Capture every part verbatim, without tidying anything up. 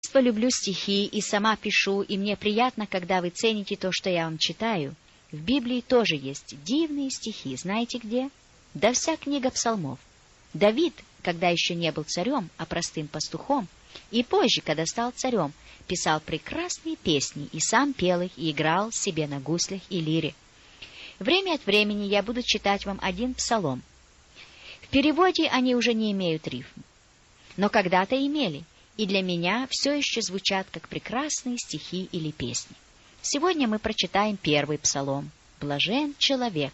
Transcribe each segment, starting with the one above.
Люблю стихи и сама пишу, и мне приятно, когда вы цените то, что я вам читаю. В Библии тоже есть дивные стихи. Знаете где? Да вся книга псалмов. Давид, когда еще не был царем, а простым пастухом, и позже, когда стал царем, писал прекрасные песни и сам пел их и играл себе на гуслях и лире. Время от времени я буду читать вам один псалом. В переводе они уже не имеют рифм, но когда-то имели, и для меня все еще звучат как прекрасные стихи или песни. Сегодня мы прочитаем первый псалом. «Блажен человек»,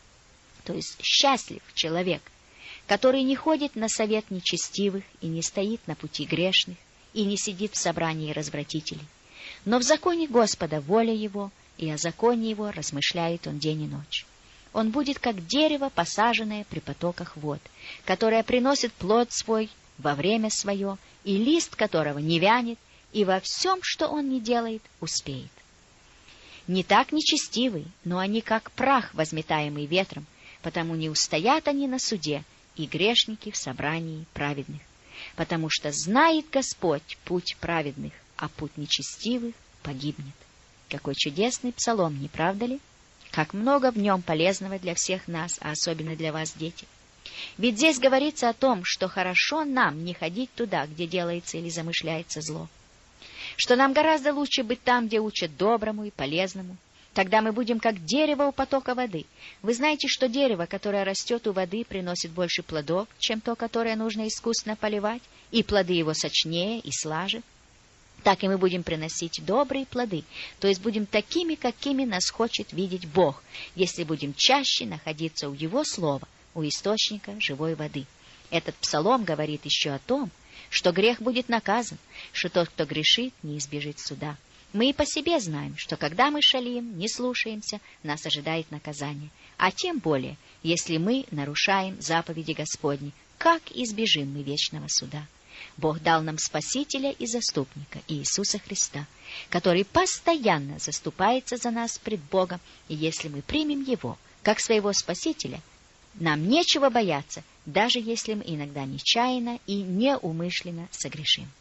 то есть счастлив человек, который не ходит на совет нечестивых и не стоит на пути грешных и не сидит в собрании развратителей. Но в законе Господа воля его, и о законе его размышляет он день и ночь. Он будет как дерево, посаженное при потоках вод, которое приносит плод свой во время свое, и лист которого не вянет, и во всем, что он не делает, успеет. Не так нечестивый, но они как прах, возметаемый ветром, потому не устоят они на суде, и грешники в собрании праведных. Потому что знает Господь путь праведных, а путь нечестивых погибнет. Какой чудесный псалом, не правда ли? Как много в нем полезного для всех нас, а особенно для вас, дети. Ведь здесь говорится о том, что хорошо нам не ходить туда, где делается или замышляется зло. Что нам гораздо лучше быть там, где учат доброму и полезному. Тогда мы будем как дерево у потока воды. Вы знаете, что дерево, которое растет у воды, приносит больше плодов, чем то, которое нужно искусственно поливать, и плоды его сочнее и слаже. Так и мы будем приносить добрые плоды, то есть будем такими, какими нас хочет видеть Бог, если будем чаще находиться у Его Слова, у источника живой воды. Этот псалом говорит еще о том, что грех будет наказан, что тот, кто грешит, не избежит суда. Мы и по себе знаем, что когда мы шалим, не слушаемся, нас ожидает наказание. А тем более, если мы нарушаем заповеди Господни, как избежим мы вечного суда? Бог дал нам Спасителя и Заступника, Иисуса Христа, который постоянно заступается за нас пред Богом, и если мы примем Его как своего Спасителя, нам нечего бояться, даже если мы иногда нечаянно и неумышленно согрешим.